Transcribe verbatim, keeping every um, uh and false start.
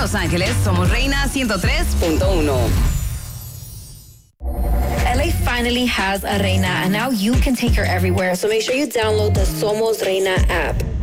Los Ángeles, somos Reina ciento tres punto uno. L A finally has a Reina, and now you can take her everywhere. So make sure you download the Somos Reina app.